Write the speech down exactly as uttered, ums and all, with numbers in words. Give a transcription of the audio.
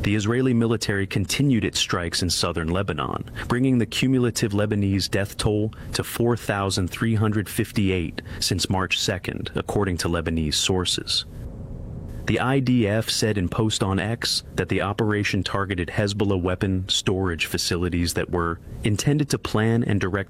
The Israeli military continued its strikes in southern Lebanon, bringing the cumulative Lebanese death toll to four thousand three hundred fifty-eight since March second, according to Lebanese sources. The I D F said in post on X that the operation targeted Hezbollah weapon storage facilities that were intended to plan and direct